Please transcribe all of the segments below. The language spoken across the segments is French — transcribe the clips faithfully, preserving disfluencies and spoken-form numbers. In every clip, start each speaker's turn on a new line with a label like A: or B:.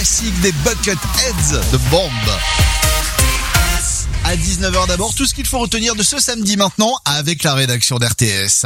A: Classique des Bucketheads de Bombe. À dix-neuf heures d'abord, tout ce qu'il faut retenir de ce samedi maintenant avec la rédaction d'R T S.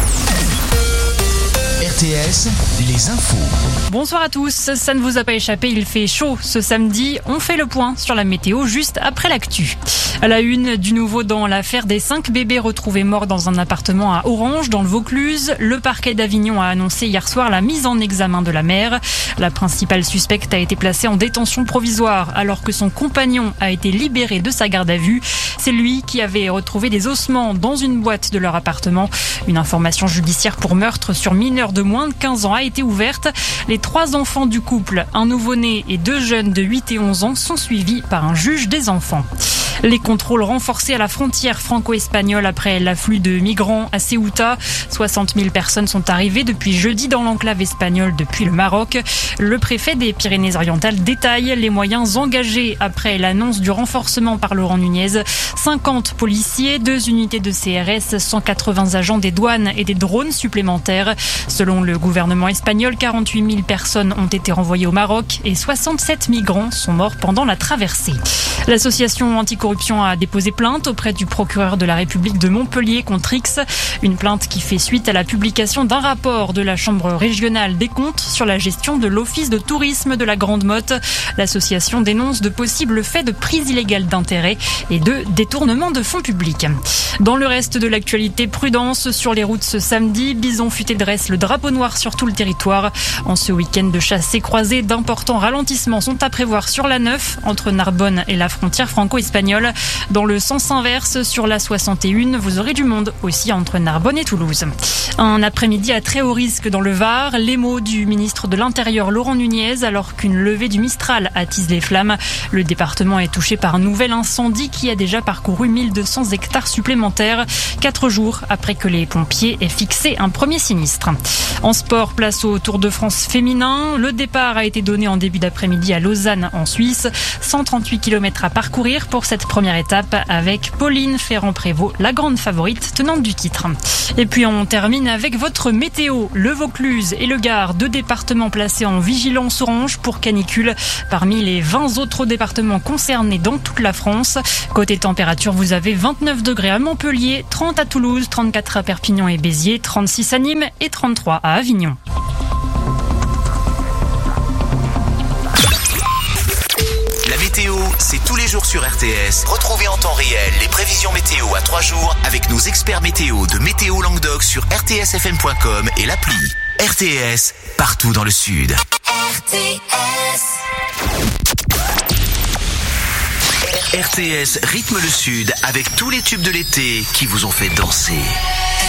B: R T S, les infos.
C: Bonsoir à tous, ça ne vous a pas échappé, il fait chaud ce samedi. On fait le point sur la météo juste après l'actu. À la une, du nouveau dans l'affaire des cinq bébés retrouvés morts dans un appartement à Orange, dans le Vaucluse. Le parquet d'Avignon a annoncé hier soir la mise en examen de la mère. La principale suspecte a été placée en détention provisoire alors que son compagnon a été libéré de sa garde à vue. C'est lui qui avait retrouvé des ossements dans une boîte de leur appartement. Une information judiciaire pour meurtre sur mineur de moins de quinze ans a été ouverte. Les trois enfants du couple, un nouveau-né et deux jeunes de huit et onze ans, sont suivis par un juge des enfants. Les contrôles renforcés à la frontière franco-espagnole après l'afflux de migrants à Ceuta. soixante mille personnes sont arrivées depuis jeudi dans l'enclave espagnole depuis le Maroc. Le préfet des Pyrénées-Orientales détaille les moyens engagés après l'annonce du renforcement par Laurent Nunez. cinquante policiers, deux unités de C R S, cent quatre-vingts agents des douanes et des drones supplémentaires. Selon le gouvernement espagnol, quarante-huit mille personnes ont été renvoyées au Maroc et soixante-sept migrants sont morts pendant la traversée. L'association anticorruption a déposé plainte auprès du procureur de la République de Montpellier contre X. Une plainte qui fait suite à la publication d'un rapport de la Chambre régionale des comptes sur la gestion de l'Office de tourisme de la Grande Motte. L'association dénonce de possibles faits de prise illégale d'intérêt et de détournement de fonds publics. Dans le reste de l'actualité, prudence sur les routes ce samedi. Bison futé dresse le drapeau noir sur tout le territoire. En ce week-end de chassés croisés, d'importants ralentissements sont à prévoir sur l'A neuf entre Narbonne et la frontière franco-espagnole. Dans le sens inverse, sur l'A soixante et un, vous aurez du monde aussi entre Narbonne et Toulouse. Un après-midi à très haut risque dans le Var. Les mots du ministre de l'Intérieur Laurent Nunez alors qu'une levée du Mistral attise les flammes. Le département est touché par un nouvel incendie qui a déjà parcouru mille deux cents hectares supplémentaires. Quatre jours après que les pompiers aient fixé un premier sinistre. En sport, place au Tour de France féminin. Le départ a été donné en début d'après-midi à Lausanne en Suisse. cent trente-huit kilomètres à parcourir pour cette première étape avec Pauline Ferrand-Prévot, la grande favorite tenante du titre. Et puis on termine avec votre météo. Le Vaucluse et le Gard, deux départements placés en vigilance orange pour canicule parmi les vingt autres départements concernés dans toute la France. Côté température, vous avez vingt-neuf degrés à Montpellier, trente à Toulouse, trente-quatre à Perpignan et Béziers, trente-six à Nîmes et trente-trois à Avignon.
B: La météo, c'est tous les jours sur R T S. Retrouvez en temps réel les prévisions météo à trois jours avec nos experts météo de Météo Languedoc sur r t s f m point com et l'appli. R T S, partout dans le Sud. R T S. R T S rythme le Sud avec tous les tubes de l'été qui vous ont fait danser.